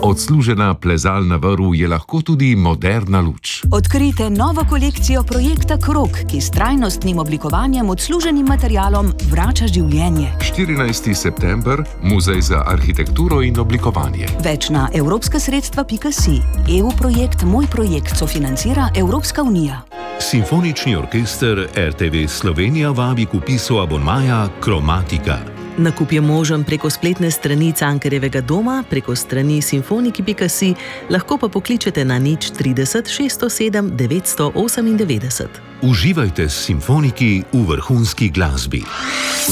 Odslužena plezalna vrv je lahko tudi moderna luč. Odkrijte novo kolekcijo projekta Krog, ki s trajnostnim oblikovanjem odsluženim materialom vrača življenje. 14. september, Muzej za arhitekturo in oblikovanje. Več na evropskasredstva.si. EU projekt Moj projekt sofinancira Evropska unija. Simfonični orkester RTV Slovenija vabi k vpisu abonmaja Kromatika. Nakup je možen preko spletne strani Cankarjevega doma, preko strani simfoniki.si, lahko pa pokličete na 030 607 998. Uživajte s simfoniki v vrhunski glasbi.